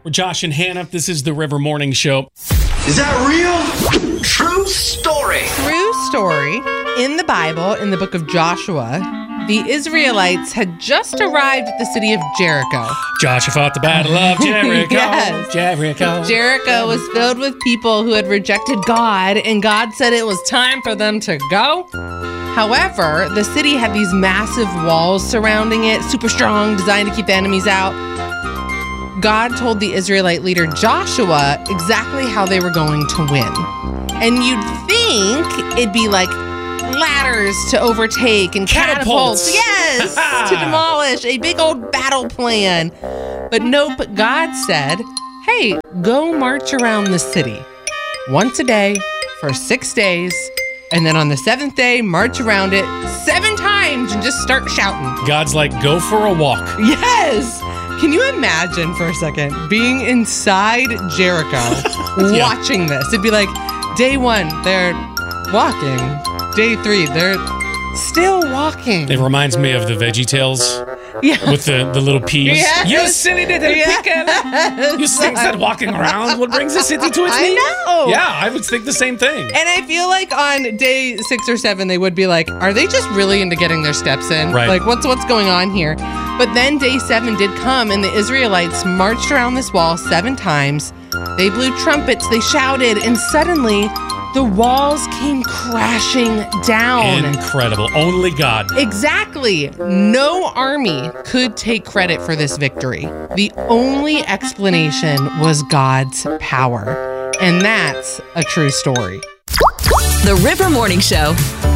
We're Josh and Hannah. This is the River Morning Show. Is that real? True story. True story. In the Bible, in the book of Joshua, the Israelites had just arrived at the city of Jericho. Joshua fought the battle of Jericho. Yes. Jericho was filled with people who had rejected God, and God said it was time for them to go. However, the city had these massive walls surrounding it, super strong, designed to keep the enemies out. God told the Israelite leader Joshua exactly how they were going to win. And you'd think it'd be like ladders to overtake and catapults. Yes, to demolish, a big old battle plan. But nope, God said, hey, go march around the city once a day for 6 days. And then on the 7th day, march around it 7 times and just start shouting. God's like, go for a walk. Yes. Can you imagine for a second being inside Jericho watching this? It'd be like, day 1, they're walking. Day 3, they're still walking. It reminds me of the VeggieTales Yeah. with the little peas. Yes. You silly little pickle. You think that walking around what brings a city to its I knees? know. Yeah, I would think the same thing. And I feel like on day 6 or 7, they would be like, are they just really into getting their steps in? Right. Like, what's going on here? But then day 7 did come, and the Israelites marched around this wall 7 times. They blew trumpets, they shouted, and suddenly the walls came crashing down. Incredible. Only God. Exactly. No army could take credit for this victory. The only explanation was God's power. And that's a true story. The River Morning Show.